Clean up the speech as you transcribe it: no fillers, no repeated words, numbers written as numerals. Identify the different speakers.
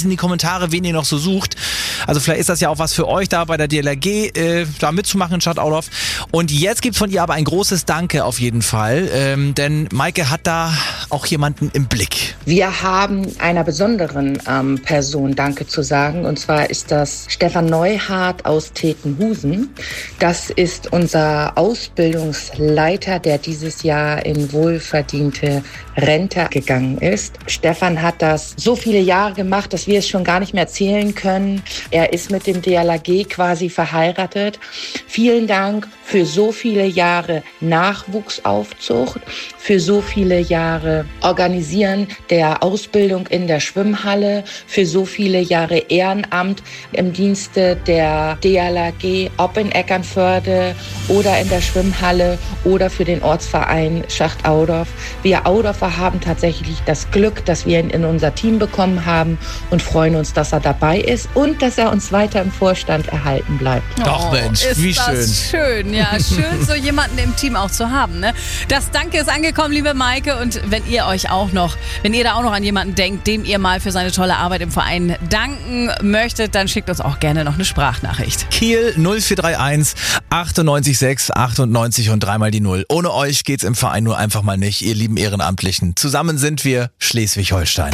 Speaker 1: in die Kommentare, wen ihr noch so sucht. Also vielleicht ist das ja auch was für euch da bei der DLRG, da mitzumachen in Stadt Audorf. Und jetzt gibt's von ihr aber ein großes Danke auf jeden Fall, denn Maike hat da auch jemanden im Blick.
Speaker 2: Wir haben einer besonderen Person Danke zu sagen, und zwar ist das Stefan Neuhardt aus Tetenhusen. Das ist unser Ausbildungsleiter, der dieses Jahr in wohlverdiente Rente gegangen ist. Stefan hat das so viele Jahre gemacht, dass wir es schon gar nicht mehr zählen können. Er ist mit dem DLRG quasi verheiratet. Vielen Dank für so viele Jahre Nachwuchsaufzucht, für so viele Jahre Organisieren der Ausbildung in der Schwimmhalle, für so viele Jahre Ehrenamt im Dienste der DLRG, ob in Eckernförde oder in der Schwimmhalle oder für den Ortsverein Schacht Audorf. Wir Audorfer haben tatsächlich das Glück, dass wir ihn in unser Team bekommen haben und freuen uns, dass er dabei ist und dass er uns weiter im Vorstand erhalten bleibt.
Speaker 1: Doch Mensch, wie schön.
Speaker 3: Das schön, ja, schön so jemanden im Team auch zu haben, ne? Das Danke ist angekommen, liebe Maike, und wenn ihr da auch noch an jemanden denkt, dem ihr mal für seine tolle Arbeit im Verein danken möchtet, dann schickt uns auch gerne noch eine Sprachnachricht.
Speaker 1: Kiel 0431 98 98 und dreimal die 0. Ohne euch geht's im Verein nur einfach mal nicht, ihr lieben Ehrenamtlichen. Zusammen sind wir Schleswig-Holstein.